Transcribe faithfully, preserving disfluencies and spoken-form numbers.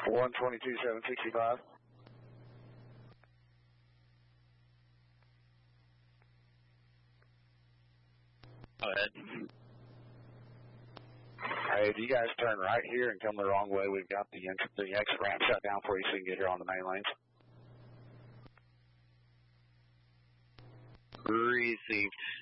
one twenty-two, seven sixty-five. Go ahead. Hey, do you guys turn right here and come the wrong way? We've got the, the exit ramp shut down for you so you can get here on the main lanes. Received.